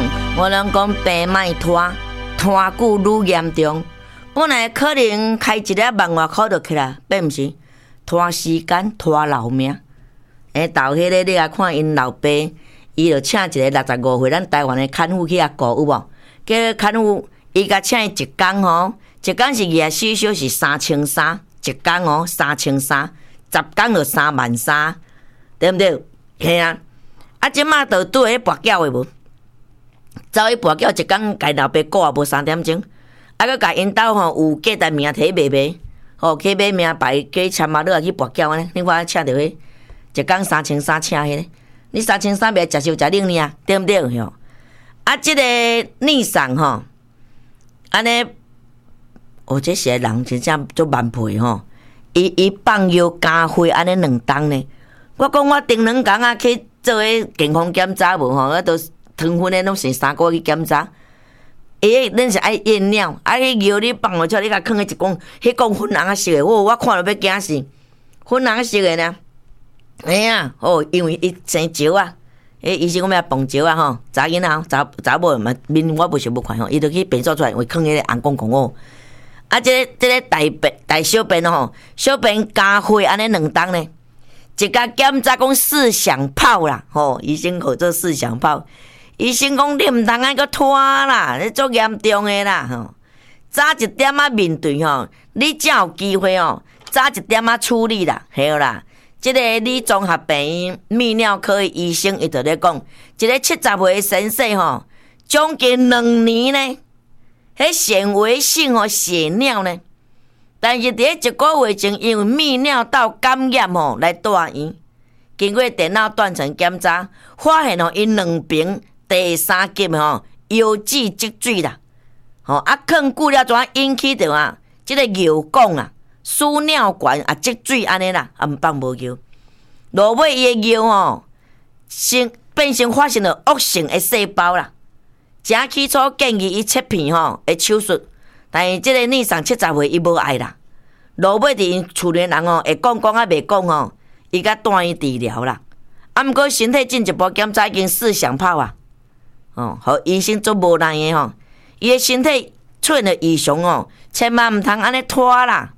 我拢讲病莫拖，拖久愈严重。本来可能开一粒万外块就起来，并毋是拖时间拖老命。到迄个你来看因老爸，伊就请一个65岁咱台湾的看护去遐顾有无？叫看护，伊甲请伊一工吼，一工是月至少是3300，一工哦3300，10工就33000，对毋对？嘿啊！即马就拄迄跋筊的无，走去跋筊一工，家老爸顾也无3点钟，佮甲因兜吼有价值名摕卖，去买名牌，叫伊签嘛，你也去跋筊呢？你看请着迄一工3300请迄个，你3300袂食烧食冷呢？对毋对？吼！即个逆送吼，安尼，这些人真正足蛮配吼，伊放药加血安尼2档呢。我讲我顶2工啊去做迄健康检查无吼，我都糖分诶拢是3个月去检查。恁是爱验尿，迄药你放落去，你甲囥迄一公，迄公粉红色诶，我看了要惊死，粉红色诶呢。因为伊生石啊，医生讲要放石啊吼，查囡仔查某嘛面我无想要看吼，伊就去变做出来，会囥迄个红公公哦。这个大小便吼，小便加血安尼2档呢。一甲检查讲4响炮啦，医生号做4响炮。医生讲你毋通安个拖啦，你足严重诶啦，早一点仔面对吼，你才有机会早一点仔处理啦，嘿啦。即个李综合病院泌尿科的医生伊就咧讲，一个70岁的先生吼，将近2年呢，迄纤维性血尿呢。但是伫1个月前，因为泌尿道感染来住院，经过电脑断层检查，发现因2边第3级腰子积水啦，囥久了怎引起着即个尿管输尿管积水安尼啦，毋放无尿，落尾伊的尿变成发生了恶性的细胞啦。正起初建议伊切片的手术，但是即个逆送70岁伊无爱啦。落尾伫因厝里人会讲啊袂讲伊甲带伊治疗啦。毋过身体进一步检查已经4响炮啊，互医生做无奈的伊的身体出现了异常千万毋通安尼拖啦。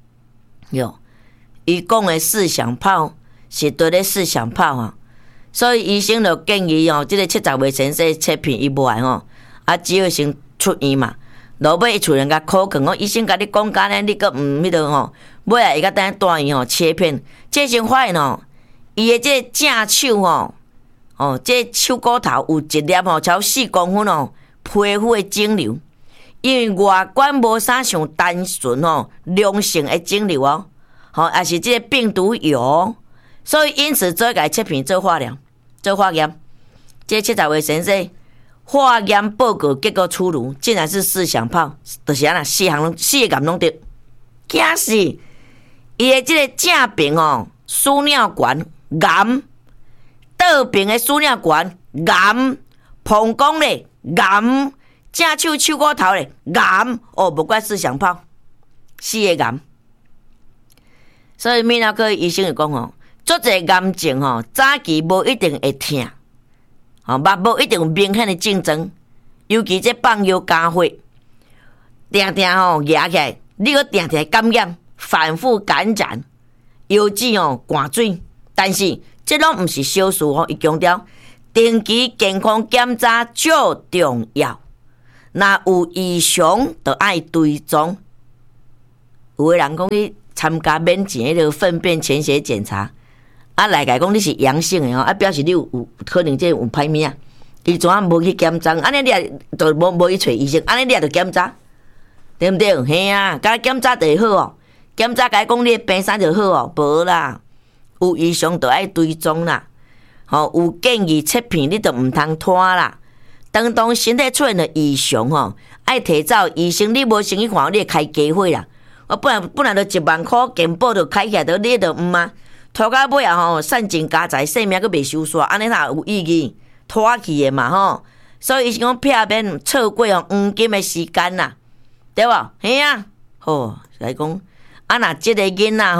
伊讲的4响炮是对咧4响炮所以医生就建议即个70岁先生切片伊无爱只好先出院嘛。落尾伊厝人甲口劝医生甲你讲干呢，你阁毋迄落尾伊甲等带伊切片，这先发现伊的这正手这手骨头有一粒超4公分皮肤的肿瘤，因为外观无啥像单纯良性的肿瘤也是这个病毒有，所以因此做甲切片做化疗做化验，这70岁先生。化验报告结果出炉，竟然是4响炮，就是安那4个癌拢得，惊死！伊的这个正边输尿管癌，倒边的输尿管癌，膀胱咧癌，正手骨头咧癌，无怪4响炮，4个癌。所以泌尿科医生就讲足侪癌症早期无一定会痛。无一定有明显的竞争，尤其这放药加血，定定压起来，你个定定感染，反复感染，腰子灌水。但是这拢毋是小事伊强调定期健康检查最重要，若有异常就爱追踪。有的人讲去参加免钱迄个粪便潜血检查。来甲讲你是阳性的表示你有可能这有歹命，伊怎无去检查？安尼你也就无去找医生，安尼你也就检查，对毋对？嘿甲检查就会好检查甲讲你的病啥就好无啦，有异常就爱追踪啦。有建议切片你就毋通拖啦。当身体出现了异常爱提早医生，你无先去看，你会开假货啦。我本来就1万块健保就开起来，你就拖到尾散尽家财，性命阁袂收煞，安尼哪有意义？拖去的嘛所以伊是讲避免错过黄金的时间啦，对无？嘿来讲若即个囡仔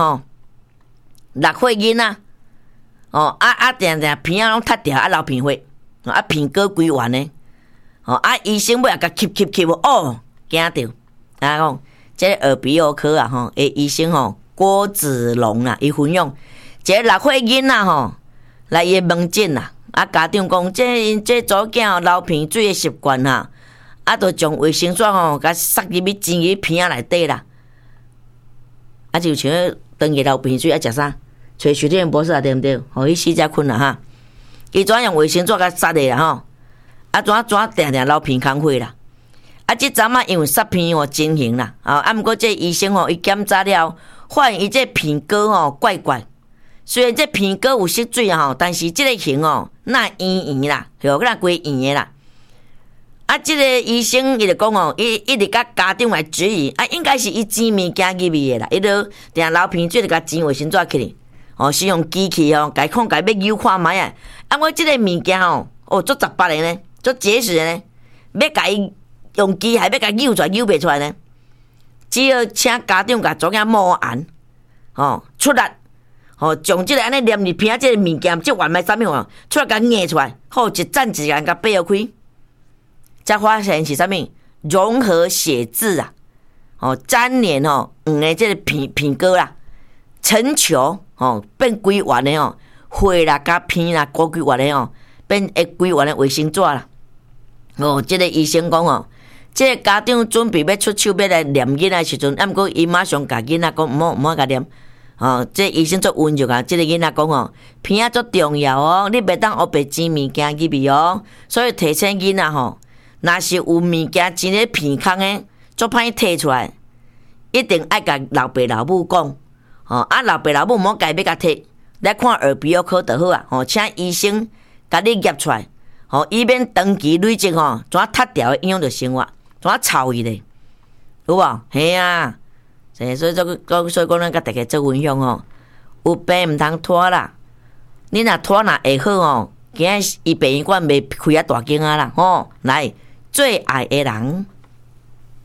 6岁囡仔定定鼻仔拢塌掉，流鼻血，鼻哥规完呢。 医生尾也甲吸，哦，惊着。讲，这个耳鼻喉科啊，医生郭子龙啊，伊分享，一个6岁囡仔来伊门诊啦，家长讲，这祖囝流鼻水的习惯哈，就将卫生纸甲塞入去钱去鼻仔内底啦，就像长期流鼻水食啥？找徐天博士啊，对毋对？伊死才困啦哈，伊怎用卫生纸甲塞的啦怎定流鼻空血啦？即阵因为塞鼻真行啦，毋过这医生伊检查了，发现伊这鼻哥怪怪。虽然这鼻哥有失水但是这个形那圆圆啦，那规圆的啦。这个医生伊就讲伊一直甲家长来质疑，应该是伊钱物件入去的啦，伊就定流鼻水就甲钱卫生纸起来，是用机器家看要扭看卖啊。我这个物件足杂巴的呢，足结实的呢，要甲伊用机械要甲扭出来，扭袂出来呢。只要请家长甲祖囝摸眼，出力，将这个安尼黏入鼻仔这个物件，这原来啥物出来甲硬出来，一站一眼甲掰开，才发现是啥物融合血渍啊，粘连黄的这个鼻哥啦，成球变规圆的血啦甲片啦高规圆的变规圆的卫生纸啦。这个医生讲这个家长准备要出手要来念囡仔的时阵，毋过伊马上甲囡仔讲毋好甲念。这医生足温柔啊，这个囡仔讲鼻仔足重要你袂当学白钱物件入去所以提醒囡仔若是有物件真咧鼻孔的，足歹摕出来，一定爱甲老爸老母讲。老爸老母毋好家要甲摕，来看耳鼻喉科就好啊。请医生甲你验出来，以免长期累积怎塌掉的影响着生活。怎臭伊咧？有无？嘿啊！所以讲咱甲大家做分享有病毋通拖啦。你若拖若会好今日医病院袂开大间啦来，最爱的人。